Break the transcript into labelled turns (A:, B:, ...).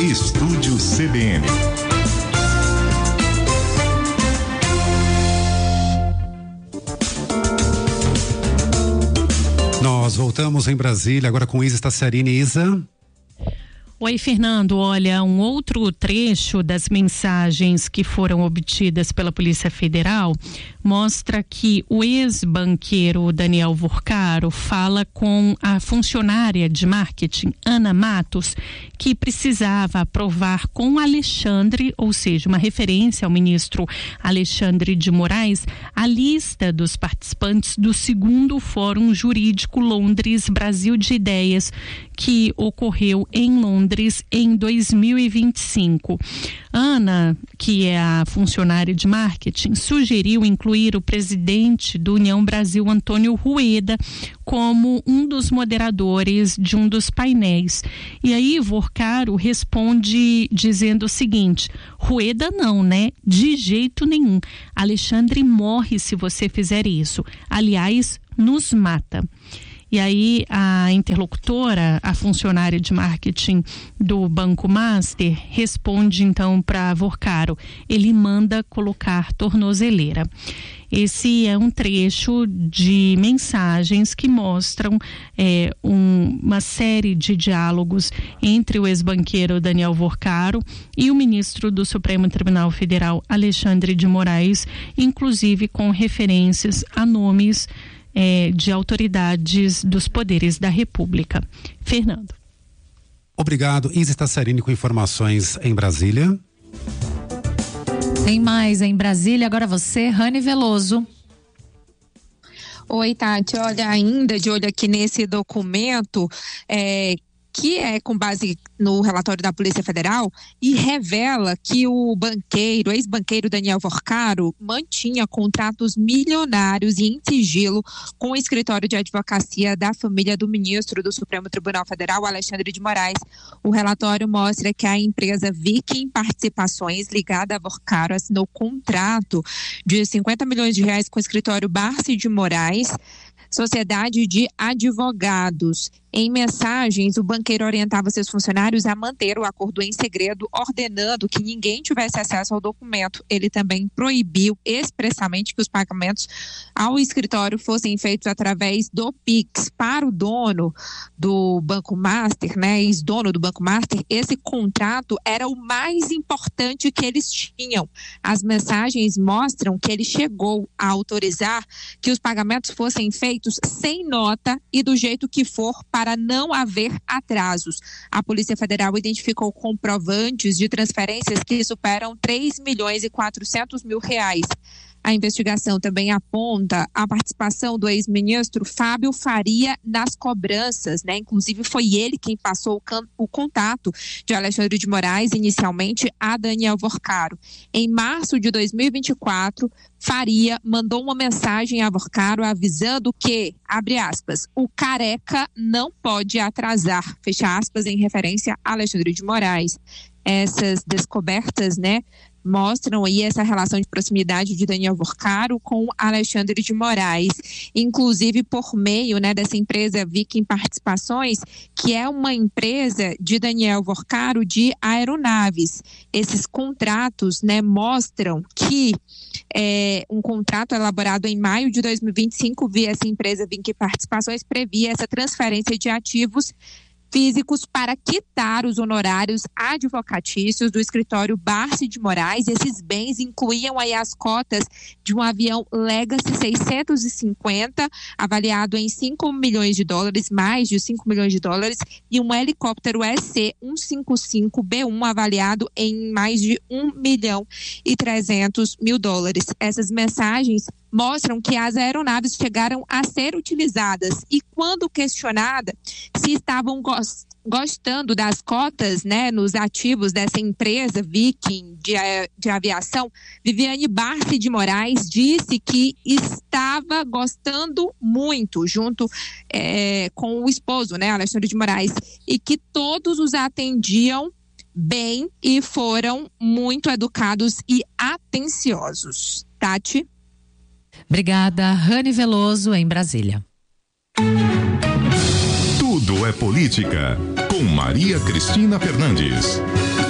A: Estúdio CBN.
B: Nós voltamos em Brasília agora com Isa Staciarini. Isa.
C: Oi, Fernando. Olha, um outro trecho das mensagens que foram obtidas pela Polícia Federal mostra que o ex-banqueiro Daniel Vorcaro fala com a funcionária de marketing, Ana Matos, que precisava aprovar com Alexandre, ou seja, uma referência ao ministro Alexandre de Moraes, a lista dos participantes do segundo Fórum Jurídico Londres Brasil de Ideias, que ocorreu em Londres em 2025. Ana, que é a funcionária de marketing, sugeriu incluir o presidente do União Brasil, Antônio Rueda, como um dos moderadores de um dos painéis. E aí Vorcaro responde dizendo o seguinte: Rueda não, né? De jeito nenhum. Alexandre morre se você fizer isso. Aliás, nos mata. E aí a interlocutora, a funcionária de marketing do Banco Master, responde então para Vorcaro: ele manda colocar tornozeleira. Esse é um trecho de mensagens que mostram uma série de diálogos entre o ex-banqueiro Daniel Vorcaro e o ministro do Supremo Tribunal Federal, Alexandre de Moraes, inclusive com referências a nomes de autoridades dos poderes da República. Fernando.
B: Obrigado, Isa Staciarini, com informações em Brasília.
D: Tem mais em Brasília, agora você, Rani Veloso.
E: Oi, Tati, olha, ainda de olho aqui nesse documento, que é com base no relatório da Polícia Federal, e revela que o ex-banqueiro Daniel Vorcaro mantinha contratos milionários e em sigilo com o escritório de advocacia da família do ministro do Supremo Tribunal Federal, Alexandre de Moraes. O relatório mostra que a empresa Viking Participações, ligada a Vorcaro, assinou contrato de 50 milhões de reais com o escritório Barsi de Moraes, Sociedade de Advogados. Em mensagens, o banqueiro orientava seus funcionários a manter o acordo em segredo, ordenando que ninguém tivesse acesso ao documento. Ele também proibiu expressamente que os pagamentos ao escritório fossem feitos através do Pix. Para o dono do Banco Master, ex-dono do Banco Master, esse contrato era o mais importante que eles tinham. As mensagens mostram que ele chegou a autorizar que os pagamentos fossem feitos sem nota e do jeito que for, para não haver atrasos. A Polícia Federal identificou comprovantes de transferências que superam 3 milhões e 400 mil reais. A investigação também aponta a participação do ex-ministro Fábio Faria nas cobranças, Inclusive foi ele quem passou o contato de Alexandre de Moraes inicialmente a Daniel Vorcaro. Em março de 2024, Faria mandou uma mensagem a Vorcaro avisando que, abre aspas, o careca não pode atrasar, fecha aspas, em referência a Alexandre de Moraes. Essas descobertas, mostram aí essa relação de proximidade de Daniel Vorcaro com Alexandre de Moraes, inclusive por meio, dessa empresa Viking Participações, que é uma empresa de Daniel Vorcaro de aeronaves. Esses contratos, mostram que um contrato elaborado em maio de 2025 via essa empresa Viking Participações previa essa transferência de ativos físicos para quitar os honorários advocatícios do escritório Barsi de Moraes. Esses bens incluíam aí as cotas de um avião Legacy 650, avaliado em 5 milhões de dólares, mais de 5 milhões de dólares, e um helicóptero SC-155B1, avaliado em mais de 1 milhão e 300 mil dólares. Essas mensagens mostram que as aeronaves chegaram a ser utilizadas e, quando questionada se estavam gostando das cotas, nos ativos dessa empresa Viking de aviação, Viviane Barsi de Moraes disse que estava gostando muito, junto com o esposo, Alexandre de Moraes, e que todos os atendiam bem e foram muito educados e atenciosos. Tati?
D: Obrigada, Rani Veloso, em Brasília.
A: Tudo é política, com Maria Cristina Fernandes.